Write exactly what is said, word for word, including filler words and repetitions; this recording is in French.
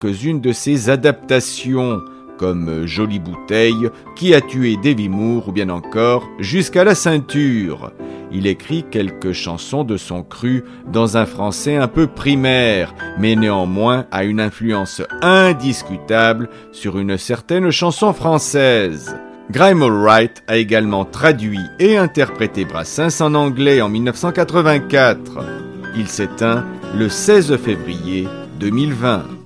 quelques-unes de ses adaptations, comme Jolie Bouteille, Qui a tué Davy Moore ou bien encore Jusqu'à la ceinture. Il écrit quelques chansons de son cru dans un français un peu primaire, mais néanmoins a une influence indiscutable sur une certaine chanson française. Graham Allwright a également traduit et interprété Brassens en anglais en mille neuf cent quatre-vingt-quatre. Il s'éteint le seize février deux mille vingt.